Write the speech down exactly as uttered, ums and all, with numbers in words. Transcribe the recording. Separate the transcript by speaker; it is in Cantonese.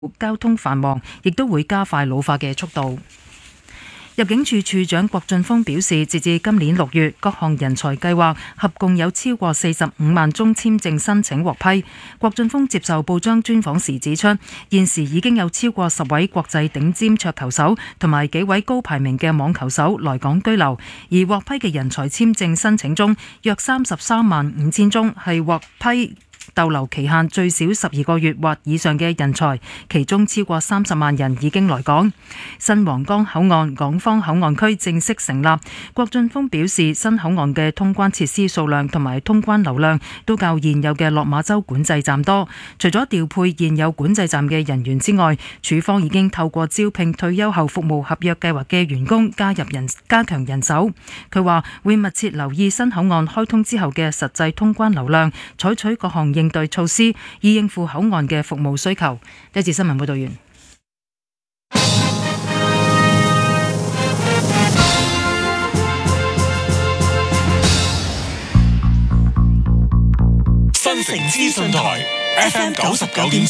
Speaker 1: 交通繁忙，亦都會加快老化嘅速度。入境處處長郭俊峰表示，截至今年六月，各項人才計劃合共有超過四十五萬宗簽證申請獲批。郭俊峰接受報章專訪時指出，現時已經有超過十位國際頂尖桌球手同埋幾位高排名嘅網球手來港居留，而獲批嘅人才簽證申請中，約三十三萬五千宗係獲批逗留期限最少十二個月或以上嘅人才，其中超過三十萬人已經來港。新皇崗口岸港方口岸區正式成立。郭俊峰表示，新口岸嘅通關設施數量同埋通關流量都較現有嘅落馬洲管制站多。除咗調配現有管制站嘅人員之外，處方已經透過招聘退休後服務合約計劃嘅員工加入人加強人手。佢話會密切留意新口岸開通之後嘅實際通關流量，採取各項應對措施，以應付口岸嘅服務需求。呢節新聞報道完。
Speaker 2: 新城資訊台 F M 九十九點